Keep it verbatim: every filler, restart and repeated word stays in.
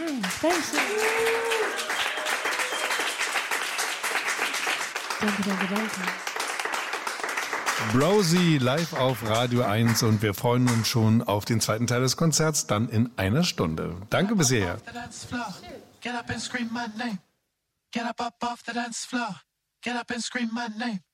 Dankeschön. Danke, danke, danke. Brosi live auf Radio eins und wir freuen uns schon auf den zweiten Teil des Konzerts, dann in einer Stunde. Danke bis hierher. Get up and scream my name. Get up, up off the dance floor. Get up and scream my name.